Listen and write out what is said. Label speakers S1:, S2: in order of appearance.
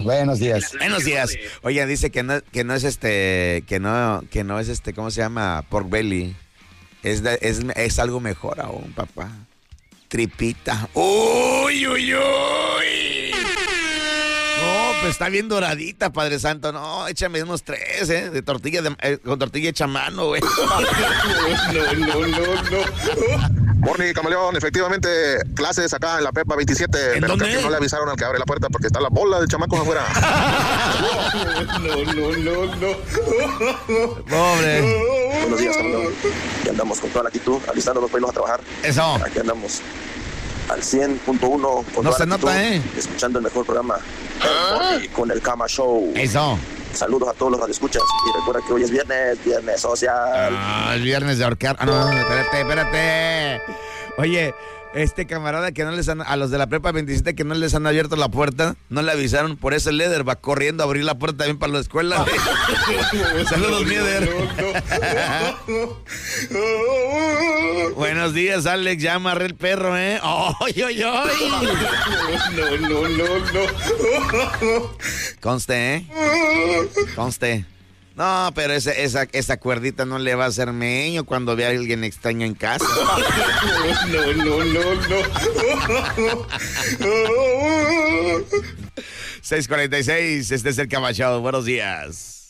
S1: Buenos días.
S2: Buenos días. Oye, dice que no es ¿cómo se llama? Pork belly. Es algo mejor aún, papá. Tripita. ¡Uy, uy, uy! No, pues está bien doradita, Padre Santo. No, échame unos 3, de tortilla con tortilla hecha a mano, güey.
S3: No. Morning, camaleón, efectivamente, clases acá en la Pepa 27,
S2: ¿En
S3: pero
S2: dónde?
S3: creo que no le avisaron al que abre la puerta porque está la bola de chamacos afuera.
S4: No.
S2: Pobre.
S5: Buenos días, camaleón. Aquí andamos con toda la actitud, alistándonos para irnos a trabajar.
S2: Eso.
S5: Aquí andamos al 100.1 con
S2: No
S5: toda
S2: se
S5: la
S2: nota,
S5: actitud, escuchando el mejor programa con el Kama Show.
S2: Eso.
S5: Saludos a todos los radioescuchas y recuerda que hoy es viernes social.
S2: El viernes de ahorcar. Ah, no, espérate. Oye, camarada que no les han, a los de la prepa 27 que no les han abierto la puerta, no le avisaron, por eso el Leder va corriendo a abrir la puerta también para la escuela. Saludos, Mieder. Buenos días, Alex, ya amarré el perro, ¿eh? ¡Ay!
S4: No.
S2: Conste, ¿eh? Conste. No, pero esa cuerdita no le va a hacer meño cuando vea a alguien extraño en casa.
S4: No.
S2: 6:46, este es el Camachado. Buenos días.